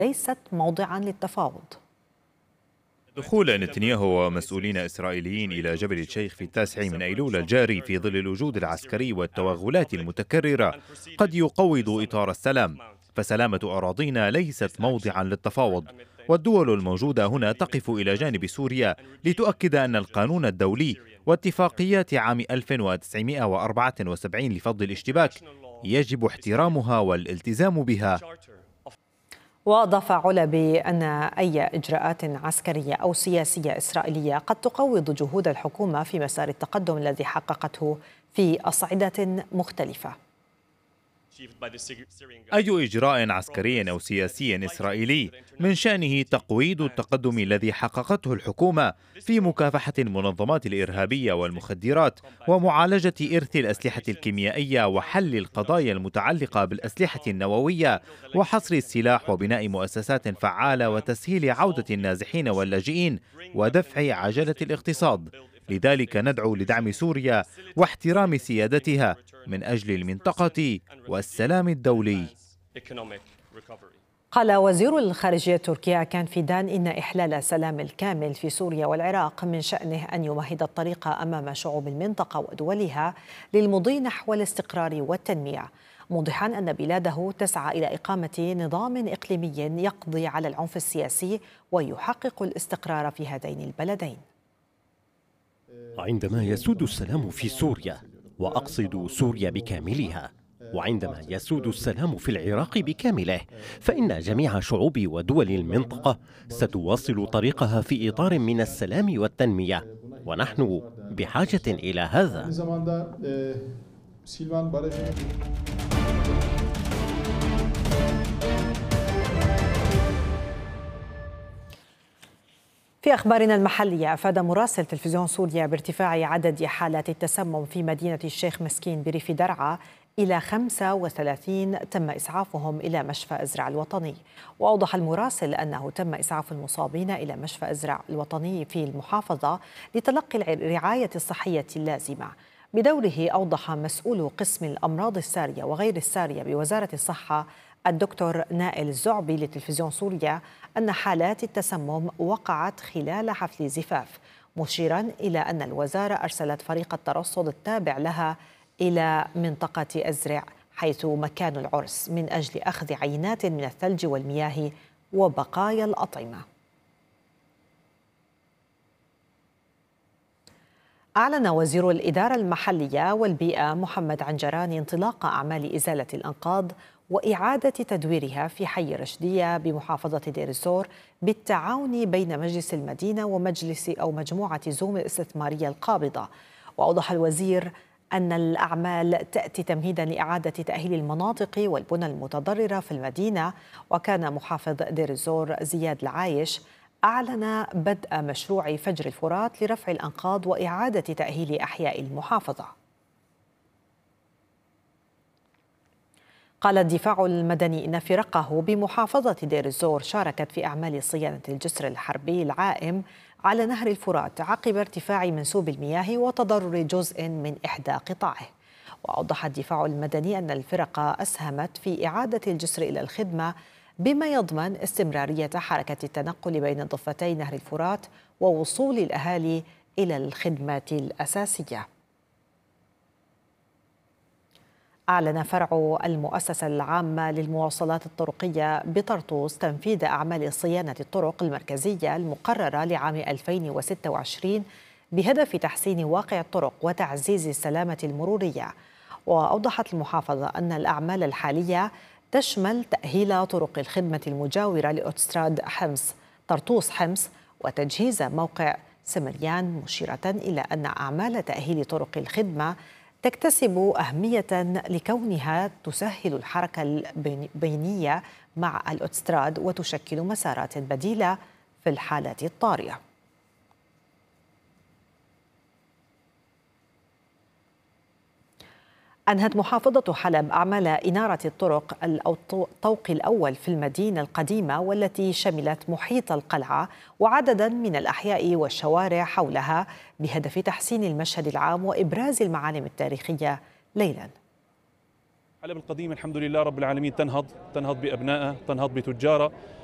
ليست موضعا للتفاوض. دخول نتنياهو ومسؤولين إسرائيليين إلى جبل الشيخ في 9 من أيلول الجاري في ظل الوجود العسكري والتوغلات المتكررة قد يقوض إطار السلام، فسلامة أراضينا ليست موضعا للتفاوض، والدول الموجودة هنا تقف إلى جانب سوريا لتؤكد أن القانون الدولي واتفاقيات عام 1974 لفض الاشتباك يجب احترامها والالتزام بها. وأضاف علبي أن أي إجراءات عسكرية أو سياسية إسرائيلية قد تقوض جهود الحكومة في مسار التقدم الذي حققته في أصعدة مختلفة. أي إجراء عسكري أو سياسي إسرائيلي من شأنه تقويض التقدم الذي حققته الحكومة في مكافحة المنظمات الإرهابية والمخدرات ومعالجة إرث الأسلحة الكيميائية وحل القضايا المتعلقة بالأسلحة النووية وحصر السلاح وبناء مؤسسات فعالة وتسهيل عودة النازحين واللاجئين ودفع عجلة الاقتصاد. لذلك ندعو لدعم سوريا واحترام سيادتها من أجل المنطقة والسلام الدولي. قال وزير الخارجية التركي كان فيدان إن إحلال السلام الكامل في سوريا والعراق من شأنه أن يمهد الطريق أمام شعوب المنطقة ودولها للمضي نحو الاستقرار والتنمية، موضحا أن بلاده تسعى إلى إقامة نظام إقليمي يقضي على العنف السياسي ويحقق الاستقرار في هذين البلدين. عندما يسود السلام في سوريا، وأقصد سوريا بكاملها، وعندما يسود السلام في العراق بكامله، فإن جميع شعوب ودول المنطقة ستواصل طريقها في إطار من السلام والتنمية، ونحن بحاجة إلى هذا. في أخبارنا المحلية، أفاد مراسل تلفزيون سوريا بارتفاع عدد حالات التسمم في مدينة الشيخ مسكين بريف درعا إلى 35 تم إسعافهم إلى مشفى أزرع الوطني. وأوضح المراسل أنه تم إسعاف المصابين إلى مشفى أزرع الوطني في المحافظة لتلقي الرعاية الصحية اللازمة. بدوره أوضح مسؤول قسم الأمراض السارية وغير السارية بوزارة الصحة الدكتور نائل الزعبي لتلفزيون سوريا أن حالات التسمم وقعت خلال حفل زفاف، مشيرا إلى أن الوزارة أرسلت فريق الترصد التابع لها إلى منطقة أزرع حيث مكان العرس من أجل أخذ عينات من الثلج والمياه وبقايا الأطعمة. أعلن وزير الإدارة المحلية والبيئة محمد عنجراني انطلاق أعمال إزالة الأنقاض وإعادة تدويرها في حي رشدية بمحافظة دير الزور بالتعاون بين مجلس المدينة ومجلس أو مجموعة زوم الاستثمارية القابضة. وأوضح الوزير أن الأعمال تأتي تمهيدا لإعادة تأهيل المناطق والبنى المتضررة في المدينة. وكان محافظ دير الزور زياد العايش أعلن بدء مشروع فجر الفرات لرفع الأنقاض وإعادة تأهيل أحياء المحافظة. قال الدفاع المدني إن فرقه بمحافظة دير الزور شاركت في أعمال صيانة الجسر الحربي العائم على نهر الفرات عقب ارتفاع منسوب المياه وتضرر جزء من إحدى قطاعه. وأوضح الدفاع المدني أن الفرق أسهمت في إعادة الجسر إلى الخدمة بما يضمن استمرارية حركة التنقل بين ضفتي نهر الفرات ووصول الأهالي إلى الخدمات الأساسية. أعلن فرع المؤسسة العامة للمواصلات الطرقية بطرطوس تنفيذ أعمال صيانة الطرق المركزية المقررة لعام 2026 بهدف تحسين واقع الطرق وتعزيز السلامة المرورية. وأوضحت المحافظة أن الأعمال الحالية تشمل تأهيل طرق الخدمة المجاورة لأوتوستراد حمص طرطوس حمص وتجهيز موقع سمريان، مشيرة إلى أن أعمال تأهيل طرق الخدمة تكتسب أهمية لكونها تسهل الحركة البينية مع الأوتوستراد وتشكل مسارات بديلة في الحالات الطارئة. أنهت محافظة حلب أعمال إنارة الطرق الطوق الأول في المدينة القديمة والتي شملت محيط القلعة وعددا من الأحياء والشوارع حولها بهدف تحسين المشهد العام وإبراز المعالم التاريخية ليلا. حلب القديمة الحمد لله رب العالمين تنهض بأبنائها، تنهض بتجارها،